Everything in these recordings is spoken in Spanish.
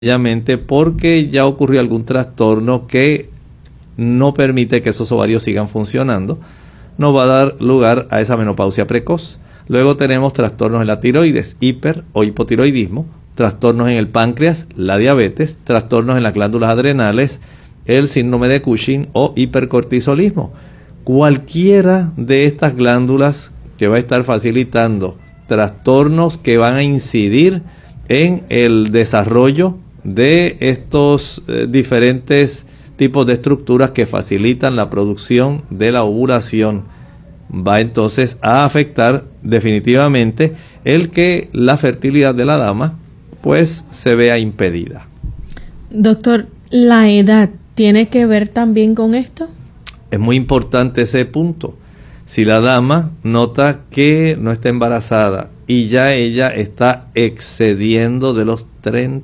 sencillamente porque ya ocurrió algún trastorno que no permite que esos ovarios sigan funcionando, nos va a dar lugar a esa menopausia precoz. Luego tenemos trastornos en la tiroides, hiper o hipotiroidismo, trastornos en el páncreas, la diabetes, trastornos en las glándulas adrenales, el síndrome de Cushing o hipercortisolismo. Cualquiera de estas glándulas que va a estar facilitando trastornos que van a incidir en el desarrollo de estos diferentes tipos de estructuras que facilitan la producción de la ovulación, va entonces a afectar definitivamente el que la fertilidad de la dama pues se vea impedida. Doctor, ¿la edad tiene que ver también con esto? Es muy importante ese punto. Si la dama nota que no está embarazada y ya ella está excediendo de los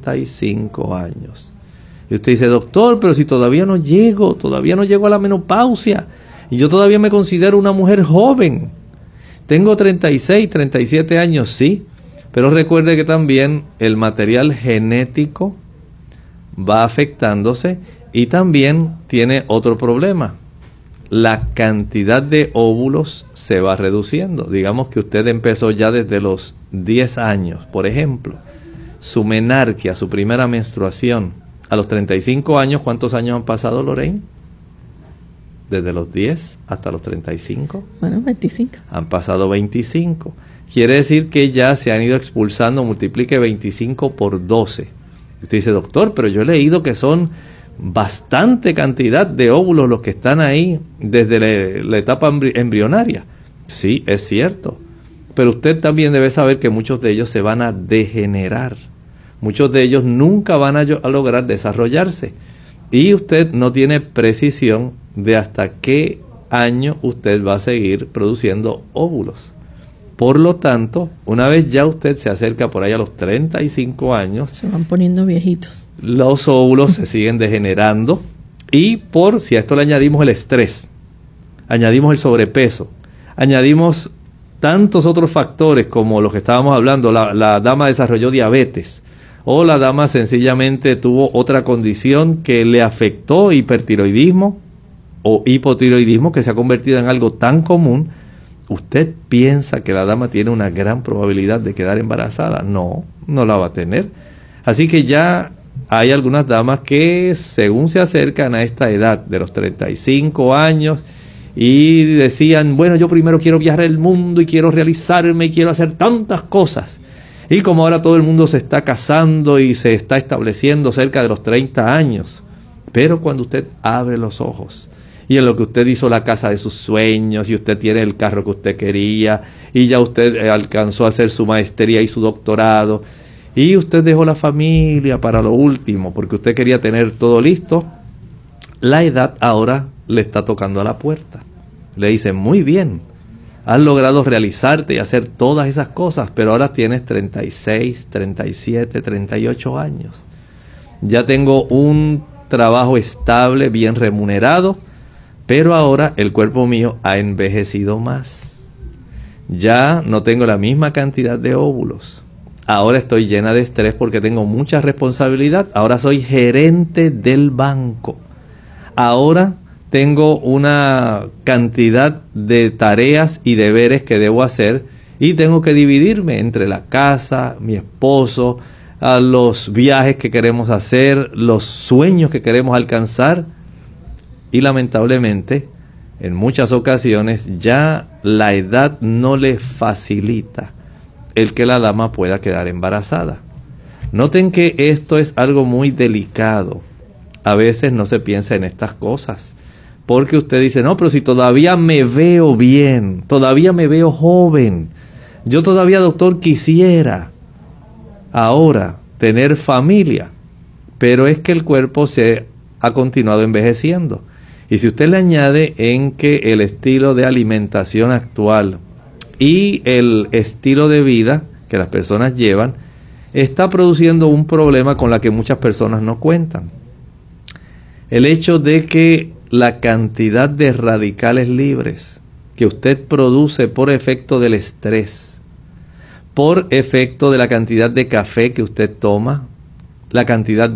35 años. Y usted dice, doctor, pero si todavía no llego a la menopausia y yo todavía me considero una mujer joven. Tengo 36, 37 años, sí, pero recuerde que también el material genético va afectándose y también tiene otro problema. La cantidad de óvulos se va reduciendo. Digamos que usted empezó ya desde los 10 años, por ejemplo. Su menarquia, su primera menstruación, a los 35 años, ¿cuántos años han pasado, Lorraine? Desde los 10 hasta los 35. Bueno, 25. Han pasado 25. Quiere decir que ya se han ido expulsando, multiplique 25 por 12. Usted dice, doctor, pero yo he leído que son bastante cantidad de óvulos los que están ahí desde la etapa embrionaria. Sí, es cierto. Pero usted también debe saber que muchos de ellos se van a degenerar. Muchos de ellos nunca van a lograr desarrollarse. Y usted no tiene precisión de hasta qué año usted va a seguir produciendo óvulos. Por lo tanto, una vez ya usted se acerca por ahí a los 35 años, se van poniendo viejitos. Los óvulos se siguen degenerando y si a esto le añadimos el estrés, añadimos el sobrepeso, añadimos tantos otros factores como los que estábamos hablando, la dama desarrolló diabetes o la dama sencillamente tuvo otra condición que le afectó, hipertiroidismo o hipotiroidismo, que se ha convertido en algo tan común. ¿Usted piensa que la dama tiene una gran probabilidad de quedar embarazada? No, no la va a tener. Así que ya hay algunas damas que según se acercan a esta edad de los 35 años y decían, bueno, yo primero quiero viajar el mundo y quiero realizarme y quiero hacer tantas cosas. Y como ahora todo el mundo se está casando y se está estableciendo cerca de los 30 años. Pero cuando usted abre los ojos y en lo que usted hizo la casa de sus sueños y usted tiene el carro que usted quería y ya usted alcanzó a hacer su maestría y su doctorado y usted dejó la familia para lo último porque usted quería tener todo listo, la edad ahora le está tocando a la puerta. Le dicen, muy bien, has logrado realizarte y hacer todas esas cosas, pero ahora tienes 36, 37, 38 años. Ya tengo un trabajo estable, bien remunerado, pero ahora el cuerpo mío ha envejecido más. Ya no tengo la misma cantidad de óvulos. Ahora estoy llena de estrés porque tengo mucha responsabilidad. Ahora soy gerente del banco. Ahora tengo una cantidad de tareas y deberes que debo hacer y tengo que dividirme entre la casa, mi esposo, a los viajes que queremos hacer, los sueños que queremos alcanzar. Y lamentablemente, en muchas ocasiones ya la edad no le facilita el que la dama pueda quedar embarazada. Noten que esto es algo muy delicado. A veces no se piensa en estas cosas, porque usted dice, no, pero si todavía me veo bien, todavía me veo joven, yo todavía, doctor, quisiera ahora tener familia, pero es que el cuerpo se ha continuado envejeciendo. Y si usted le añade en que el estilo de alimentación actual y el estilo de vida que las personas llevan está produciendo un problema con la que muchas personas no cuentan. El hecho de que la cantidad de radicales libres que usted produce por efecto del estrés, por efecto de la cantidad de café que usted toma, la cantidad